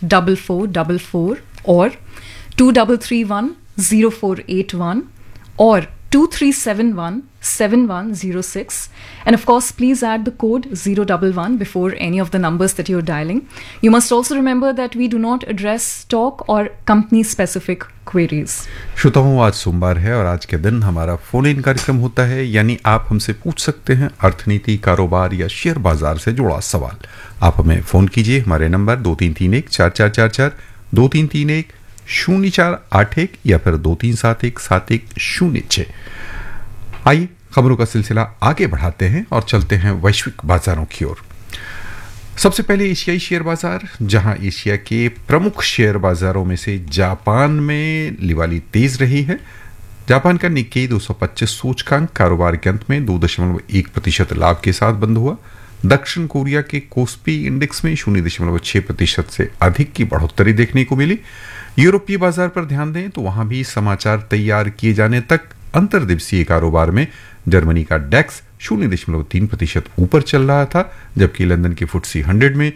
4444 or 2331 0481 or 2371 7106, and of course please add the code 011 before any of the numbers that you're dialing. You must also remember that we do not address stock or company specific queries. श्रोताओं, आज सोमवार है और आज के दिन हमारा phone in कार्यक्रम होता है, यानी आप हमसे पूछ सकते हैं अर्थनीति, कारोबार या शेयर बाजार से जुड़ा सवाल। आप हमें फोन कीजिए, हमारे नंबर 2331 4444, 2331 0481 या फिर 2371 7106। आइए खबरों का सिलसिला आगे बढ़ाते हैं और चलते हैं वैश्विक बाजारों की ओर। सबसे पहले एशियाई शेयर बाजार, जहां एशिया के प्रमुख शेयर बाजारों में से जापान में लिवाली तेज रही है। जापान का निक्केई 225 सूचकांक कारोबार के अंत में 2.1% लाभ के साथ बंद हुआ। दक्षिण कोरिया के कोस्पी इंडेक्स में 0.6% से अधिक की बढ़ोतरी देखने को मिली। यूरोपीय बाजार पर ध्यान दें तो वहां भी समाचार तैयार किए जाने तक अंतर्दिवसीय कारोबार में जर्मनी का डेक्स 0.3% ऊपर चल रहा था, जबकि लंदन के फुटसी 100 में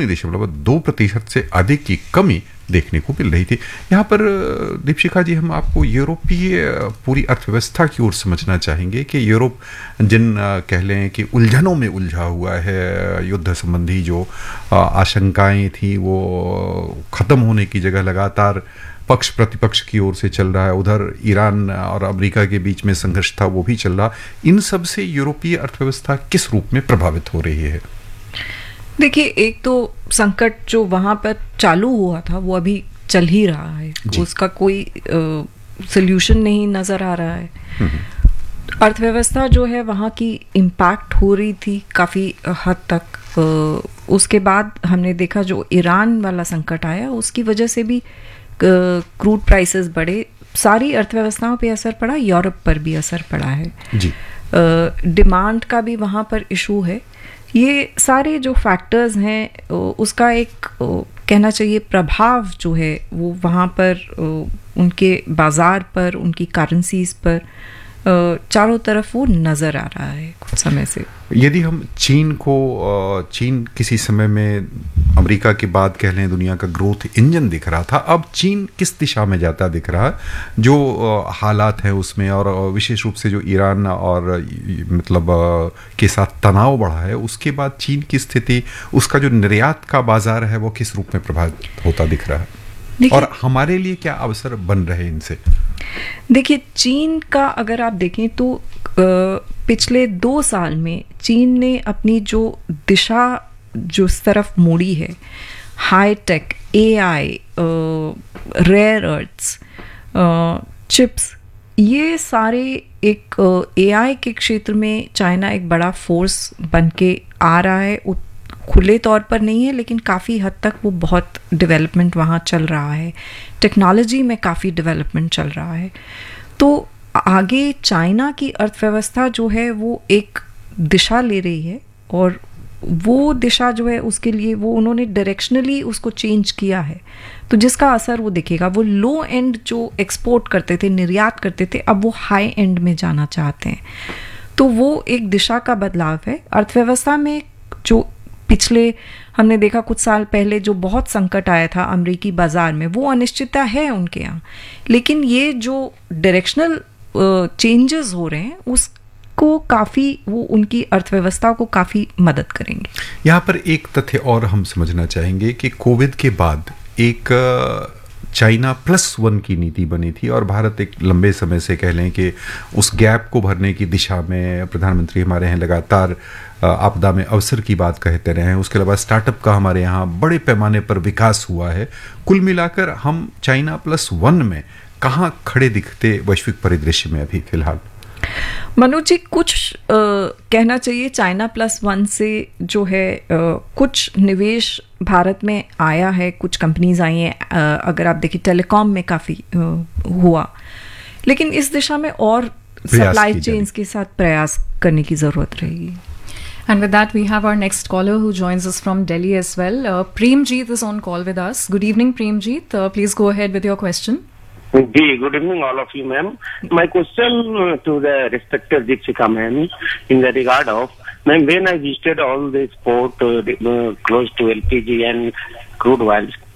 0.2% से अधिक की कमी देखने को मिल रही थी। यहाँ पर दीपशिखा जी, हम आपको यूरोपीय पूरी अर्थव्यवस्था की ओर समझना चाहेंगे कि यूरोप जिन कह लें कि उलझनों में उलझा हुआ है, युद्ध संबंधी जो आशंकाएं थी वो खत्म होने की जगह लगातार पक्ष प्रतिपक्ष की ओर से चल रहा है। उधर ईरान और अमेरिका के बीच में संघर्ष था, वो भी चल रहा। इन सब से यूरोपीय अर्थव्यवस्था किस रूप में प्रभावित हो रही है? देखिए, एक तो संकट जो वहां पर चालू हुआ था वो अभी चल ही रहा है, उसका कोई सॉल्यूशन नहीं नजर आ रहा है। अर्थव्यवस्था जो है वहां की इम्पैक्ट हो रही थी काफी हद तक। उसके बाद हमने देखा जो ईरान वाला संकट आया, उसकी वजह से भी क्रूड प्राइसेस बढ़े, सारी अर्थव्यवस्थाओं पे असर पड़ा, यूरोप पर भी असर पड़ा है जी। डिमांड का भी वहाँ पर इशू है। ये सारे जो फैक्टर्स हैं उसका एक कहना चाहिए प्रभाव जो है वो वहाँ पर उनके बाजार पर, उनकी करेंसीज पर चारों तरफ वो नज़र आ रहा है कुछ समय से। यदि हम चीन किसी समय में अमेरिका के बाद कह लें दुनिया का ग्रोथ इंजन दिख रहा था, अब चीन किस दिशा में जाता दिख रहा है? जो हालात है उसमें, और विशेष रूप से जो ईरान और मतलब के साथ तनाव बढ़ा है, उसके बाद चीन की स्थिति, उसका जो निर्यात का बाजार है वो किस रूप में प्रभावित होता दिख रहा है, और हमारे लिए क्या अवसर बन रहे इनसे? देखिए, चीन का अगर आप देखें तो पिछले 2 साल में चीन ने अपनी जो दिशा जो इस तरफ मोड़ी है, high tech, AI, rare earth's, chips, ये सारे एक AI के क्षेत्र में चाइना एक बड़ा फोर्स बन के आ रहा है। खुले तौर पर नहीं है, लेकिन काफ़ी हद तक वो बहुत डेवलपमेंट वहाँ चल रहा है। टेक्नोलॉजी में काफ़ी डेवलपमेंट चल रहा है। तो आगे चाइना की अर्थव्यवस्था जो है वो एक दिशा ले रही है, और वो दिशा जो है उसके लिए वो उन्होंने डायरेक्शनली उसको चेंज किया है, तो जिसका असर वो दिखेगा। वो लो एंड जो एक्सपोर्ट करते थे, निर्यात करते थे, अब वो हाई एंड में जाना चाहते हैं। तो वो एक दिशा का बदलाव है अर्थव्यवस्था में। जो पिछले हमने देखा कुछ साल पहले जो बहुत संकट आया था अमेरिकी बाजार में, वो अनिश्चितता है उनके यहाँ, लेकिन ये जो डायरेक्शनल चेंजेस हो रहे हैं उसको काफ़ी, वो उनकी अर्थव्यवस्था को काफ़ी मदद करेंगे। यहाँ पर एक तथ्य और हम समझना चाहेंगे कि कोविड के बाद एक चाइना +1 की नीति बनी थी, और भारत एक लंबे समय से कह लें कि उस गैप को भरने की दिशा में, प्रधानमंत्री हमारे यहाँ लगातार आपदा में अवसर की बात कहते रहे हैं। उसके अलावा स्टार्टअप का हमारे यहाँ बड़े पैमाने पर विकास हुआ है। कुल मिलाकर हम चाइना +1 में कहाँ खड़े दिखते वैश्विक परिदृश्य में अभी फिलहाल? मनोज जी, कुछ कहना चाहिए चाइना +1 से जो है कुछ निवेश भारत में आया है, कुछ कंपनीज आई हैं। अगर आप देखिए टेलीकॉम में काफ़ी हुआ, लेकिन इस दिशा में और सप्लाई चेन्स के साथ प्रयास करने की ज़रूरत रहेगी। And with that, we have our next caller who joins us from Delhi as well. Premjeet is on call with us. Good evening, Premjeet. Please go ahead with your question. Good evening, all of you, ma'am. My question to the respected Deepshikha ma'am in the regard of, ma'am, when I visited all this port close to LPG and crude oil,